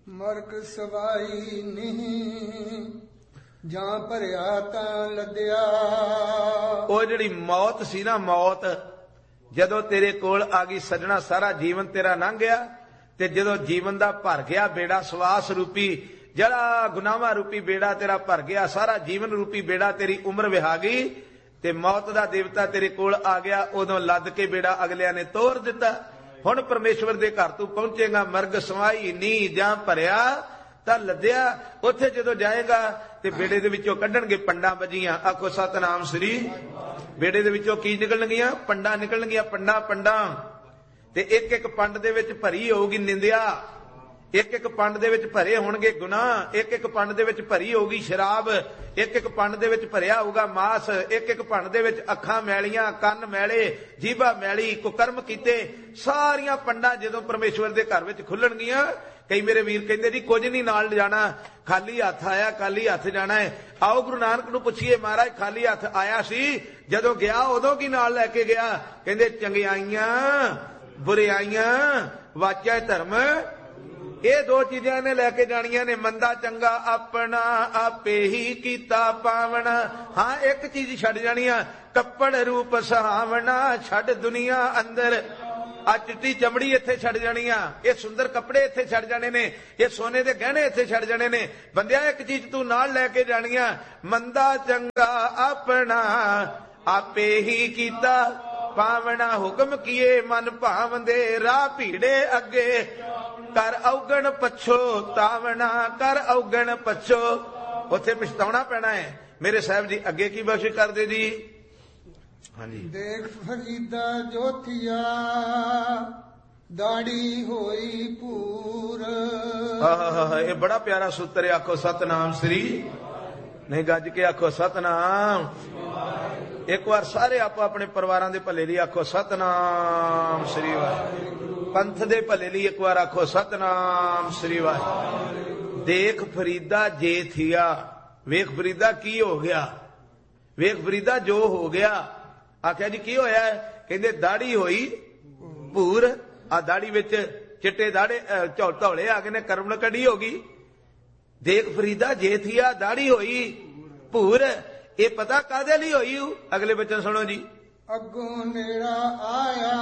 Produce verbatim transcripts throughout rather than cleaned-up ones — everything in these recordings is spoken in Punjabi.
ਮਰਗ ਸਵਾਈ ਨਹੀਂ ਜਾਂ ਭਰਿਆ ਤਾਂ ਲੱਦਿਆ। ਉਹ ਜਿਹੜੀ ਮੌਤ ਸੀ ਨਾ, ਮੌਤ ਜਦੋਂ ਤੇਰੇ ਕੋਲ ਆ ਗਈ ਸੱਜਣਾ, ਸਾਰਾ ਜੀਵਨ ਤੇਰਾ ਲੰਘ ਗਿਆ। ਤੇ ਜਦੋਂ ਜੀਵਨ ਦਾ ਭਰ ਗਿਆ ਬੇੜਾ, ਸਵਾਸ ਰੂਪੀ ਜਿਹੜਾ ਗੁਨਾਹਾਂ ਰੂਪੀ ਬੇੜਾ ਤੇਰਾ ਭਰ ਗਿਆ, ਸਾਰਾ ਜੀਵਨ ਰੂਪੀ ਬੇੜਾ, ਤੇਰੀ ਉਮਰ ਵਿਹਾ ਗਈ ਤੇ ਮੌਤ ਦਾ ਦੇਵਤਾ ਤੇਰੇ ਕੋਲ ਆ ਗਿਆ, ਉਦੋਂ ਲੱਦ ਕੇ ਬੇੜਾ ਅਗਲਿਆਂ ਨੇ ਤੋੜ ਦਿੱਤਾ। ਹੁਣ ਪਰਮੇਸ਼ਵਰ ਦੇ ਘਰ ਤੂੰ ਪਹੁੰਚੇਗਾ, ਮਰਗ ਸਵਾਈ ਨੀ ਜਾਂ ਭਰਿਆ ਤਾਂ ਲੱਦਿਆ। ਉੱਥੇ ਜਦੋਂ ਜਾਏਗਾ ਤੇ ਬੇੜੇ ਦੇ ਵਿੱਚੋਂ ਕੱਢਣਗੇ ਪੰਡਾਂ ਵੱਜੀਆਂ। ਆਖੋ ਸਤਨਾਮ ਸ੍ਰੀ। ਬੇੜੇ ਦੇ ਵਿੱਚੋਂ ਕੀ ਨਿਕਲਣਗੀਆਂ? ਪੰਡਾਂ ਨਿਕਲਣਗੀਆਂ, ਪੰਡਾਂ ਪੰਡਾਂ। ਤੇ ਇੱਕ ਇੱਕ ਪੰਡ ਦੇ ਵਿੱਚ ਭਰੀ ਹੋਊਗੀ ਨਿੰਦਿਆ, ਇੱਕ ਇੱਕ ਪੰਡ ਦੇ ਵਿੱਚ ਭਰੇ ਹੋਣਗੇ ਗੁਨਾਹ, ਇੱਕ ਇੱਕ ਪੰਡ ਦੇ ਵਿੱਚ ਭਰੀ ਹੋਊਗੀ ਸ਼ਰਾਬ, ਇੱਕ ਇੱਕ ਪੰਡ ਦੇ ਵਿੱਚ ਭਰਿਆ ਹੋਊਗਾ ਮਾਸ, ਇੱਕ ਇੱਕ ਪੰਡ ਦੇ ਵਿੱਚ ਅੱਖਾਂ ਮੈਲੀਆਂ, ਕੰਨ ਮੈਲੇ, ਜੀਭਾ ਮੈਲੀ, ਕੁਕਰਮ ਕੀਤੇ। ਸਾਰੀਆਂ ਪੰਡਾਂ ਜਦੋਂ ਪਰਮੇਸ਼ਵਰ ਦੇ ਘਰ ਵਿੱਚ ਖੁੱਲਣਗੀਆਂ, ਕਈ ਮੇਰੇ ਵੀਰ ਕਹਿੰਦੇ ਜੀ ਕੁਝ ਨਹੀਂ ਨਾਲ ਜਾਣਾ, ਖਾਲੀ ਹੱਥ ਆਇਆ, ਖਾਲੀ ਹੱਥ ਜਾਣਾ ਹੈ। ਆਓ ਗੁਰੂ ਨਾਨਕ ਨੂੰ ਪੁੱਛੀਏ, ਮਹਾਰਾਜ ਖਾਲੀ ਹੱਥ ਆਇਆ ਸੀ, ਜਦੋਂ ਗਿਆ ਉਦੋਂ ਕੀ ਨਾਲ ਲੈ ਕੇ ਗਿਆ? ਕਹਿੰਦੇ ਚੰਗਿਆਈਆਂ, ਬੁਰਿਆਈਆਂ, ਵਾਚਾ ਧਰਮ, ਇਹ ਦੋ ਚੀਜ਼ਾਂ ਨੇ ਲੈ ਕੇ ਜਾਣੀਆਂ ਨੇ। ਮੰਦਾ ਚੰਗਾ ਆਪਣਾ ਆਪੇ ਹੀ ਕੀਤਾ ਪਾਵਣਾ। ਹਾਂ, ਇੱਕ ਚੀਜ਼ ਛੱਡ ਜਾਣੀ ਆ, ਕੱਪੜ ਰੂਪ ਸੁਹਾਵਣਾ। ਛੱਡ ਦੁਨੀਆ ਅੰਦਰ ਆ ਚਿੱਟੀ ਚਮੜੀ ਇੱਥੇ ਛੱਡ ਜਾਣੀ ਆ, ਇਹ ਸੁੰਦਰ ਕੱਪੜੇ ਇੱਥੇ ਛੱਡ ਜਾਣੇ ਨੇ, ਇਹ ਸੋਨੇ ਦੇ ਗਹਿਣੇ ਇੱਥੇ ਛੱਡ ਜਾਣੇ ਨੇ। ਬੰਦਿਆ ਇੱਕ ਚੀਜ਼ ਤੂੰ ਨਾਲ ਲੈ ਕੇ ਜਾਣੀ ਆ, ਮੰਦਾ ਚੰਗਾ ਆਪਣਾ ਆਪੇ ਹੀ ਕੀਤਾ ਪਾਵਣਾ। ਹੁਕਮ ਕੀਏ ਮਨ ਭਾਵੰਦੇ, ਰਾਹ ਭੀੜੇ ਅੱਗੇ ਕਰ ਔਗਣ ਪਛੋ ਤਾਵਣਾ। ਕਰ ਔਗਣ ਪਛੋ, ਉੱਥੇ ਪਛਤਾਉਣਾ ਪੈਣਾ ਹੈ। ਮੇਰੇ ਸਾਹਿਬ ਜੀ ਅੱਗੇ ਕੀ ਬਖਸ਼ਿਸ਼ ਕਰਦੇ ਜੀ? ਹਾਂਜੀ। ਦੇਖ ਫਰੀਦਾ ਜੋਥੀਆ ਦਾੜੀ ਹੋਈ ਪੂਰ। ਆਹ ਇਹ ਬੜਾ ਪਿਆਰਾ ਸੂਤਰ ਹੈ। ਆਖੋ ਸਤਨਾਮ ਸ੍ਰੀ। ਨਹੀਂ ਗੱਜ ਕੇ ਆਖੋ ਸਤਨਾਮ। ਇੱਕ ਵਾਰ ਸਾਰੇ ਆਪੋ ਆਪਣੇ ਪਰਿਵਾਰਾਂ ਦੇ ਭਲੇ ਲਈ ਆਖੋ ਸਤਨਾਮ ਸ੍ਰੀ ਵਾਹਿਗੁਰੂ। ਪੰਥ ਦੇ ਭਲੇ ਲਈ ਇੱਕ ਵਾਰ ਆਖੋ ਸਤਨਾਮ ਸ੍ਰੀ ਵਾਹਿਗੁਰੂ। ਦੇਖ ਫਰੀਦਾ ਜੇ ਥੀਆ, ਵੇਖ ਫਰੀਦਾ ਕੀ ਹੋ ਗਿਆ, ਵੇਖ ਫਰੀਦਾ ਜੋ ਹੋ ਗਿਆ। ਆਖਿਆ ਜੀ ਕੀ ਹੋਇਆ? ਕਹਿੰਦੇ ਦਾੜੀ ਹੋਈ ਭੂਰ। ਆ ਦਾੜੀ ਵਿੱਚ ਚਿੱਟੇ ਦਾੜੇ ਧੌਲੇ ਆ ਗਏ ਨੇ, ਕਰਮ ਕੱਢੀ ਹੋ ਗਈ। ਦੇਖ ਫਰੀਦਾ ਜੇ ਥੀਆ ਦਾੜੀ ਹੋਈ ਭੂਰ। ਇਹ ਪਤਾ ਕਾਹਦੇ ਲਈ ਹੋਈ? ਅਗਲੇ ਬਚਨ ਸੁਣੋ ਜੀ। ਅੱਗੋਂ ਨੇੜਾ ਆਇਆ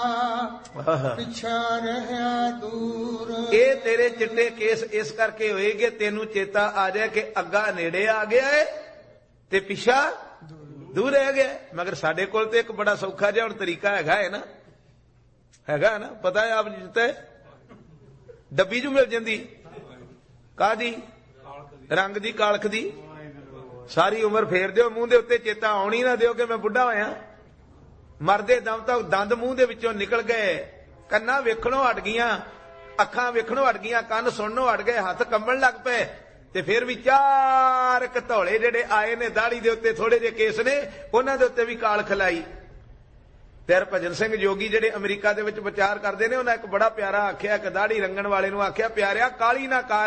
ਪਿਛਾ ਰਹਿਆ ਦੂਰ। ਇਹ ਤੇਰੇ ਚਿੱਟੇ ਕੇਸ ਇਸ ਕਰਕੇ ਹੋਏਗੇ ਤੈਨੂੰ ਚੇਤਾ ਆ ਜਾਏ ਕਿ ਅੱਗਾ ਨੇੜੇ ਆ ਗਿਆ ਹੈ ਤੇ ਪਿਛਾ ਦੂਰ ਰਹਿ ਗਿਆ। ਮਗਰ ਸਾਡੇ ਕੋਲ ਤੇ ਇੱਕ ਬੜਾ ਸੌਖਾ ਜਿਹਾ ਹੁਣ ਤਰੀਕਾ ਹੈਗਾ ਹੈ ਨਾ, ਹੈਗਾ ਨਾ, ਪਤਾ ਹੈ ਆਪ ਜੀ ਤੇ ਡੱਬੀ ਜੂ ਮਿਲ ਜਾਂਦੀ ਕਾਹਦੀ? ਰੰਗ ਦੀ, ਕਾਲਖ ਦੀ। ਸਾਰੀ ਉਮਰ ਫੇਰ ਦਿਓ ਮੂੰਹ ਦੇ ਉੱਤੇ, ਚੇਤਾ ਆਉਣੀ ਨਾ ਦਿਓ ਕਿ ਮੈਂ ਬੁੱਢਾ ਹੋਇਆ। ਮਰਦੇ ਦਮ ਤੱਕ ਦੰਦ ਮੂੰਹ ਦੇ ਵਿੱਚੋਂ ਨਿਕਲ ਗਏ, ਕੰਨਾਂ ਵੇਖਣੋਂ ਹਟ ਗਈਆਂ, ਅੱਖਾਂ ਵੇਖਣੋਂ ਹਟ ਗਈਆਂ, ਕੰਨ ਸੁਣਨੋਂ ਹਟ ਗਏ, ਹੱਥ ਕੰਬਣ ਲੱਗ ਪਏ। ਤੇ ਫਿਰ ਵੀ ਚਾਰ ਘਤੌਲੇ ਜਿਹੜੇ ਆਏ ਨੇ ਦਾੜੀ ਦੇ ਉੱਤੇ, ਥੋੜੇ ਜਿਹੇ ਕੇਸ ਨੇ, ਉਹਨਾਂ ਦੇ ਉੱਤੇ ਵੀ ਕਾਲਖ ਲਾਈ। ਤੇ ਹਰਭਜਨ ਸਿੰਘ ਜੋਗੀ ਜਿਹੜੇ ਅਮਰੀਕਾ ਦੇ ਵਿੱਚ ਵਿਚਾਰ ਕਰਦੇ ਨੇ, ਉਹਨਾਂ ਇੱਕ ਬੜਾ ਪਿਆਰਾ ਆਖਿਆ, ਕਿ ਦਾੜੀ ਰੰਗਣ ਵਾਲੇ ਨੂੰ ਆਖਿਆ, ਪਿਆਰਿਆ ਕਾਲੀ ਨਾ ਕਰ,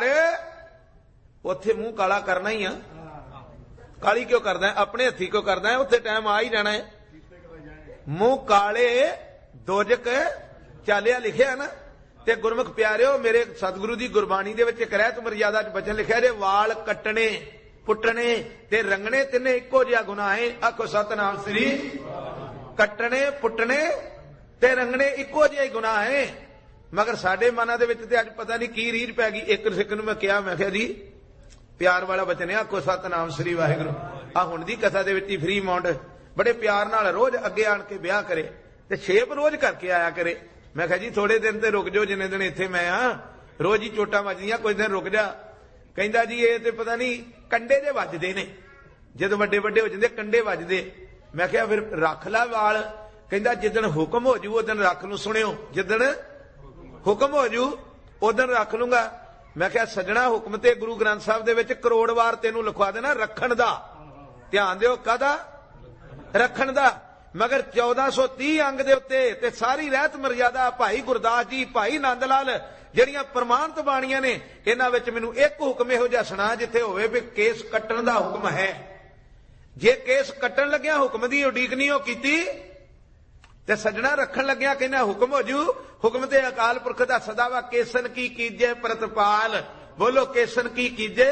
ਉੱਥੇ ਮੂੰਹ ਕਾਲਾ ਕਰਨਾ ਹੀ ਆ। ਕਾਲੀ ਕਿਉਂ ਕਰਦਾ? ਆਪਣੇ ਹੱਥੀ ਕਿਉਂ ਕਰਦਾ? ਉੱਥੇ ਟਾਈਮ ਆ ਹੀ ਜਾਣਾ ਹੈ। ਮੂੰਹ ਕਾਲੇ ਦੋਜਕ ਚਾਲਿਆ ਲਿਖਿਆ ਨਾ। ਤੇ ਗੁਰਮੁਖ ਪਿਆਰਿਓ, ਮੇਰੇ ਸਤਿਗੁਰੂ ਦੀ ਗੁਰਬਾਣੀ ਦੇ ਵਿੱਚ ਇੱਕ ਰਹਿਤ ਮਰਜ਼ਾਦਾ ਚ ਬਚਨ ਲਿਖਿਆ ਜੇ ਵਾਲ ਕੱਟਣੇ, ਪੁੱਟਣੇ ਤੇ ਰੰਗਣੇ ਤਿੰਨੇ ਇੱਕੋ ਜਿਹਾ ਗੁਨਾਹ ਹੈ। ਆਖੋ ਸਤਨਾਮ ਸ੍ਰੀ। ਕੱਟਣੇ, ਪੁੱਟਣੇ ਤੇ ਰੰਗਣੇ ਇੱਕੋ ਜਿਹਾ ਹੀ ਗੁਨਾਹ ਹੈ। ਮਗਰ ਸਾਡੇ ਮਨਾਂ ਦੇ ਵਿੱਚ ਤੇ ਅੱਜ ਪਤਾ ਨਹੀਂ ਕੀ ਰੀਝ ਪੈ ਗਈ। ਇੱਕ ਸਿੱਖ ਨੂੰ ਮੈਂ ਕਿਹਾ, ਮੈਂ ਕਿਹਾ ਜੀ ਪਿਆਰ ਵਾਲਾ ਬਚਨ ਹੈ, ਆਖੋ ਸਤਨਾਮ ਸ੍ਰੀ ਵਾਹਿਗੁਰੂ। ਆ ਹੁਣ ਦੀ ਕਥਾ ਦੇ ਵਿੱਚ ਹੀ ਫਰੀ ਮਾਉਂਡ ਬੜੇ ਪਿਆਰ ਨਾਲ ਰੋਜ਼ ਅੱਗੇ ਆਣ ਕੇ ਵਿਆਹ ਕਰੇ ਤੇ ਛੇਪ ਰੋਜ਼ ਕਰਕੇ ਆਇਆ ਕਰੇ। ਮੈਂ ਕਿਹਾ ਜੀ ਥੋੜੇ ਦਿਨ ਤੇ ਰੁਕ ਜਾਓ, ਜਿੰਨੇ ਦਿਨ ਇੱਥੇ ਮੈਂ ਆ, ਰੋਜ਼ ਹੀ ਚੋਟਾਂ ਵੱਜਦੀਆਂ, ਕੁਝ ਦਿਨ ਰੁਕ ਜਾ। ਕਹਿੰਦਾ ਜੀ ਇਹ ਤੇ ਪਤਾ ਨਹੀਂ ਕੰਡੇ ਦੇ ਵੱਜਦੇ ਨੇ, ਜਦੋਂ ਵੱਡੇ ਵੱਡੇ ਹੋ ਜਾਂਦੇ ਕੰਡੇ ਵੱਜਦੇ। ਮੈਂ ਕਿਹਾ ਫਿਰ ਰੱਖ ਲਾ ਵਾਲ। ਕਹਿੰਦਾ ਜਿੱਦਣ ਹੁਕਮ ਹੋ ਜੂ ਉਦਣ ਰੱਖ ਨੂੰ। ਸੁਣਿਓ, ਜਿੱਦਣ ਹੁਕਮ ਹੋ ਜੂ ਉਦਣ ਰੱਖ ਲੂੰਗਾ। ਮੈਂ ਕਿਹਾ ਸੱਜਣਾ, ਹੁਕਮ ਤੇ ਗੁਰੂ ਗ੍ਰੰਥ ਸਾਹਿਬ ਦੇ ਵਿੱਚ ਕਰੋੜ ਵਾਰ ਤੈਨੂੰ ਲਿਖਵਾ ਦੇਣਾ ਰੱਖਣ ਦਾ। ਧਿਆਨ ਦਿਓ, ਕਾਹਦਾ? ਰੱਖਣ ਦਾ। ਮਗਰ ਚੌਦਾਂ ਸੌ ਤੀਹ ਅੰਗ ਦੇ ਉੱਤੇ ਤੇ ਸਾਰੀ ਰਹਿਤ ਮਰਜ਼ਾਦਾ ਭਾਈ ਗੁਰਦਾਸ ਜੀ, ਭਾਈ ਨੰਦ ਲਾਲ, ਜਿਹੜੀਆਂ ਪ੍ਰਮਾਣਿਤ ਬਾਣੀਆਂ ਨੇ, ਇਹਨਾਂ ਵਿੱਚ ਮੈਨੂੰ ਇੱਕ ਹੁਕਮ ਇਹੋ ਜਿਹਾ ਸੁਣਾ ਜਿੱਥੇ ਹੋਵੇ ਵੀ ਕੇਸ ਕੱਟਣ ਦਾ ਹੁਕਮ ਹੈ। ਜੇ ਕੇਸ ਕੱਟਣ ਲੱਗਿਆ ਹੁਕਮ ਦੀ ਉਡੀਕ ਨਹੀਂ ਉਹ ਕੀਤੀ ਤੇ ਸੱਜਣਾ ਰੱਖਣ ਲੱਗਿਆ ਕਹਿੰਦਾ ਹੁਕਮ ਹੋ ਜੂ। ਹੁਕਮ ਤੇ ਅਕਾਲ ਪੁਰਖ ਦਾ ਸਦਾ ਵਾ, ਕੇਸਨ ਕੀ ਕੀਜੇ ਪ੍ਰਤਪਾਲ। ਬੋਲੋ ਕੇਸਨ ਕੀ ਕੀਜੇ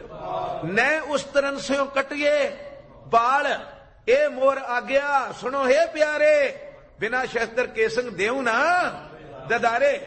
ਨੈ ਉਸ ਤਰਨ ਸਿਓ ਕਟਿਏ ਬਾਲ। ਇਹ ਮੋਰ ਆਗਿਆ ਸੁਣੋ ਹੈ ਪਿਆਰੇ, ਬਿਨਾ ਸ਼ਸਤਰ ਕੇਸਨ ਦੇਉ ਨਾ ਦਦਾਰੇ।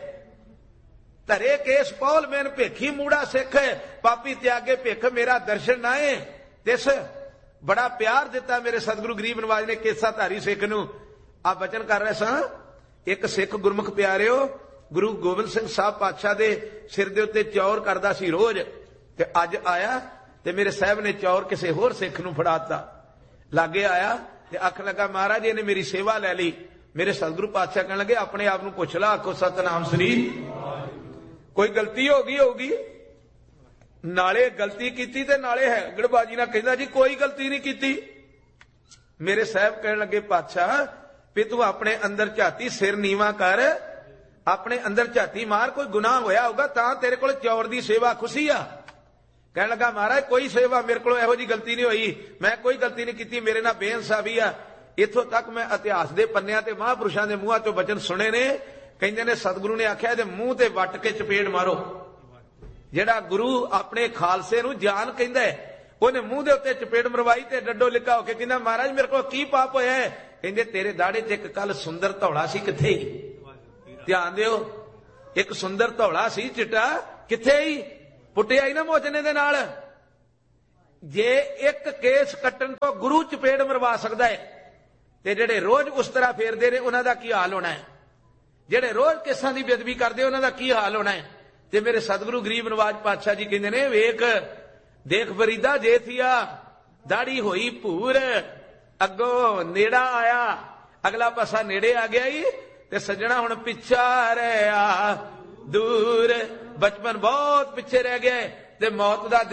ਧਰੇ ਕੇਸ ਪੌਲ ਮੈਨ ਭੇਖੀ ਮੂੜਾ ਸਿੱਖ, ਪਾਪੀ ਤਿਆਗੇ ਭਿੱਖ ਮੇਰਾ ਦਰਸ਼ਨ ਨਾਏ। ਤਿਸ ਬੜਾ ਪਿਆਰ ਦਿੱਤਾ ਮੇਰੇ ਸਤਿਗੁਰੂ ਗਰੀਬ ਨਵਾਜ ਨੇ ਕੇਸਾ ਧਾਰੀ ਸਿੱਖ ਨੂੰ। ਆ ਬਚਨ ਕਰ ਰਹੇ ਸਾਂ, ਇੱਕ ਸਿੱਖ ਗੁਰਮੁਖ ਪਿਆਰਿਓ ਗੁਰੂ ਗੋਬਿੰਦ ਸਿੰਘ ਸਾਹਿਬ ਪਾਤਸ਼ਾਹ ਦੇ ਸਿਰ ਦੇ ਉੱਤੇ ਚੌਰ ਕਰਦਾ ਸੀ ਰੋਜ਼, ਤੇ ਅੱਜ ਆਇਆ ਤੇ ਮੇਰੇ ਸਾਹਿਬ ਨੇ ਚੌਰ ਕਿਸੇ ਹੋਰ ਸਿੱਖ ਨੂੰ ਫੜਾਤਾ। ਲਾਗੇ ਆਇਆ ਤੇ ਅੱਖ ਲੱਗਾ ਮਹਾਰਾਜ ਇਹਨੇ ਮੇਰੀ ਸੇਵਾ ਲੈ ਲਈ। ਮੇਰੇ ਸਤਿਗੁਰੂ ਪਾਤਸ਼ਾਹ ਕਹਿਣ ਲੱਗੇ ਆਪਣੇ ਆਪ ਨੂੰ ਪੁੱਛ ਲਾ, ਆਖੋ ਸਤਨਾਮ ਸ੍ਰੀ। ਕੋਈ ਗਲਤੀ ਹੋ ਗਈ ਹੋਊਗੀ, ਨਾਲੇ ਗਲਤੀ ਕੀਤੀ ਤੇ ਨਾਲੇ ਹੈਗੜਬਾਜੀ ਨਾਲ ਕਹਿੰਦਾ ਜੀ ਕੋਈ ਗਲਤੀ ਨਹੀਂ ਕੀਤੀ। ਮੇਰੇ ਸਾਹਿਬ ਕਹਿਣ ਲੱਗੇ ਪਾਤਸ਼ਾਹ ਵੀ ਤੂੰ ਆਪਣੇ ਅੰਦਰ ਝਾਤੀ, ਸਿਰ ਨੀਵਾ ਕਰ, ਆਪਣੇ ਅੰਦਰ ਝਾਤੀ ਮਾਰ, ਕੋਈ ਗੁਨਾਹ ਹੋਇਆ ਹੋਊਗਾ ਤਾਂ ਤੇਰੇ ਕੋਲ ਚੌਰ ਦੀ ਸੇਵਾ ਖੁਸ਼ੀ ਆ। ਕਹਿਣ ਲੱਗਾ ਮਹਾਰਾਜ ਕੋਈ ਸੇਵਾ ਮੇਰੇ ਕੋਲੋਂ ਇਹੋ ਜੀ ਗਲਤੀ ਨਹੀਂ ਹੋਈ, ਮੈਂ ਕੋਈ ਗਲਤੀ ਨਹੀਂ ਕੀਤੀ, ਮੇਰੇ ਨਾਲ ਬੇਇਨਸਾਫੀ ਆ। ਇੱਥੋਂ ਤੱਕ ਮੈਂ ਇਤਿਹਾਸ ਦੇ ਪੰਨਿਆਂ ਤੇ ਮਹਾਂਪੁਰਸ਼ਾਂ ਦੇ ਮੂੰਹਾਂ ਚੋਂ ਬਚਨ ਸੁਣੇ ਨੇ। ਕਹਿੰਦੇ ਨੇ ਸਤਿਗੁਰੂ ਨੇ ਆਖਿਆ ਇਹਦੇ ਮੂੰਹ ਤੇ ਵੱਟ ਕੇ ਚਪੇੜ ਮਾਰੋ। ਜਿਹੜਾ ਗੁਰੂ ਆਪਣੇ ਖਾਲਸੇ ਨੂੰ ਜਾਨ ਕਹਿੰਦਾ ਉਹਨੇ ਮੂੰਹ ਦੇ ਉੱਤੇ ਚਪੇੜ ਮਰਵਾਈ ਤੇ ਡੱਡੋ ਲਿਕਾ ਹੋ ਕੇ ਕਹਿੰਦਾ ਮਹਾਰਾਜ ਮੇਰੇ ਕੋਲ ਕੀ ਪਾਪ ਹੋਇਆ ਹੈ? ਕਹਿੰਦੇ ਤੇਰੇ ਦਾੜੇ 'ਚ ਇੱਕ ਕੱਲ ਸੁੰਦਰ ਧੌਲਾ ਸੀ, ਕਿੱਥੇ? ਧਿਆਨ ਦਿਓ, ਇੱਕ ਸੁੰਦਰ ਧੌਲਾ ਸੀ ਚਿੱਟਾ, ਕਿੱਥੇ ਹੀ ਪੁੱਟਿਆ ਹੀ ਨਾ ਮੋਚਨੇ ਦੇ ਨਾਲ। ਜੇ ਇੱਕ ਕੇਸ ਕੱਟਣ ਤੋਂ ਗੁਰੂ ਚਪੇੜ ਮਰਵਾ ਸਕਦਾ ਹੈ ਤੇ ਜਿਹੜੇ ਰੋਜ਼ ਉਸ ਤਰ੍ਹਾਂ ਫੇਰਦੇ ਨੇ ਉਹਨਾਂ ਦਾ ਕੀ ਹਾਲ ਹੋਣਾ ਹੈ? ਜਿਹੜੇ ਰੋਜ਼ ਕੇਸਾਂ ਦੀ ਬੇਅਦਬੀ ਕਰਦੇ ਉਹਨਾਂ ਦਾ ਕੀ ਹਾਲ ਹੋਣਾ ਹੈ? ਤੇ ਮੇਰੇ ਸਤਿਗੁਰੂ ਗਰੀਬ ਨਵਾਜ ਪਾਤਸ਼ਾਹ ਜੀ ਕਹਿੰਦੇ ਨੇ ਵੇਖ ਦੇਖ ਫਰੀਦਾ ਜੇ ਥੀਆ ਦਾੜੀ ਹੋਈ ਭੂਰ, ਅੱਗੋਂ ਨੇੜਾ ਆਇਆ, ਅਗਲਾ ਪਾਸਾ ਨੇੜੇ ਆ ਗਿਆ ਹੀ ਤੇ ਸੱਜਣਾ ਹੁਣ ਪਿੱਛਾ ਰਿਹਾ ਦੂਰ। ਬਚਪਨ ਬਹੁਤ ਪਿੱਛੇ ਰਹਿ ਗਿਆ ਤੇ ਮੌਤ ਦਾ